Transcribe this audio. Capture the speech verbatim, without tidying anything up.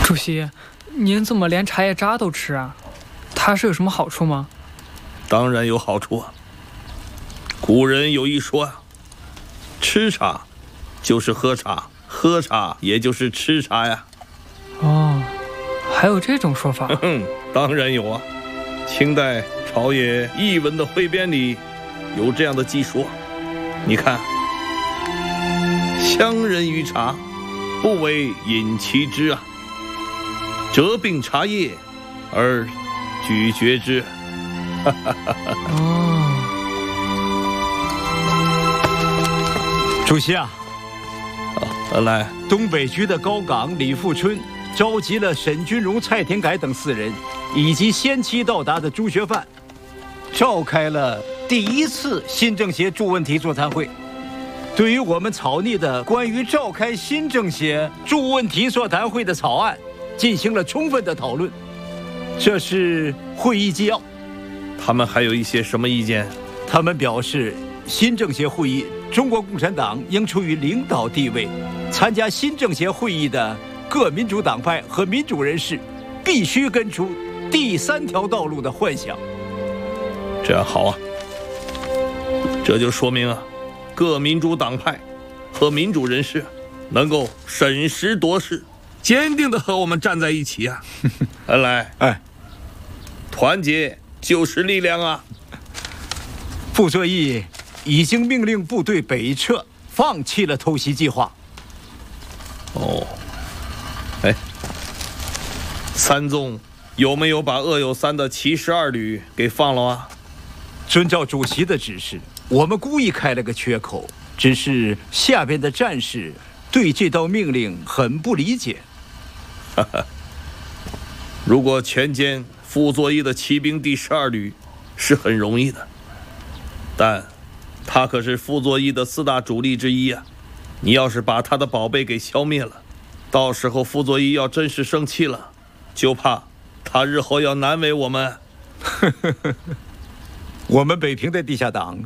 主席，您怎么连茶叶渣都吃啊？它是有什么好处吗？ 当然有好处啊。古人有一说啊，吃茶就是喝茶，喝茶也就是吃茶呀。 哦，还有这种说法？ 哼，当然有啊。清代朝野译文的汇编里有这样的记述，你看，乡人于茶，不为饮其汁啊，折并茶叶而咀嚼之。 哦， 主席啊， 好，来， 东北局的高岗、李富春召集了沈君荣、蔡天改等四人，以及先期到达的朱学范，召开了第一次新政协驻问题座谈会。对于我们草拟的关于召开新政协驻问题座谈会的草案，进行了充分的讨论。这是会议纪要。 他们还有一些什么意见？ 他们表示，新政协会议，中国共产党应处于领导地位，参加新政协会议的各民主党派和民主人士必须根除第三条道路的幻想。 这样好啊，这就说明啊，各民主党派和民主人士能够审时度势，坚定地和我们站在一起啊。恩来， 哎， 团结就是力量啊。 傅作义已经命令部队北撤，放弃了偷袭计划。 哦，哎，三纵有没有把鄂有三的七十二旅给放了啊？ 遵照主席的指示，我们故意开了个缺口，只是下边的战士对这道命令很不理解。 哈哈，如果全歼傅作义的骑兵第十二旅是很容易的，但他可是傅作义的四大主力之一啊！你要是把他的宝贝给消灭了，到时候傅作义要真是生气了，就怕他日后要难为我们。 我们北平的地下党